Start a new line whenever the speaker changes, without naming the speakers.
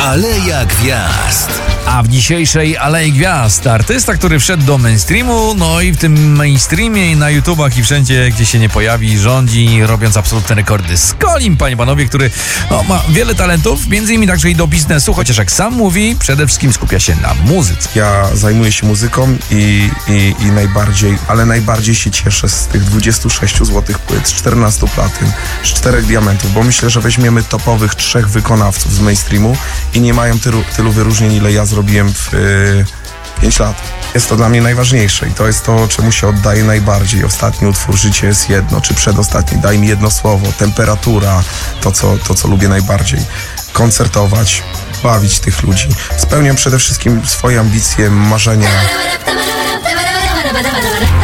Aleja Gwiazd.
A w dzisiejszej Alei Gwiazd artysta, który wszedł do mainstreamu, no i w tym mainstreamie i na YouTubach i wszędzie, gdzie się nie pojawi, rządzi, robiąc absolutne rekordy. Skolim, panie panowie, który ma wiele talentów, między innymi także i do biznesu, chociaż jak sam mówi, przede wszystkim skupia się na muzyce.
Ja zajmuję się muzyką i najbardziej się cieszę z tych 26 złotych płyt, z 14 platyn, z 4 diamentów, bo myślę, że weźmiemy topowych 3 wykonawców z mainstreamu i nie mają tylu wyróżnień, ile ja zrobiłem w 5 lat. Jest to dla mnie najważniejsze i to jest to, czemu się oddaję najbardziej. Ostatni utwór Życie jest jedno, czy przedostatni, daj mi jedno słowo, temperatura, to co lubię najbardziej. Koncertować, bawić tych ludzi. Spełniam przede wszystkim swoje ambicje, marzenia.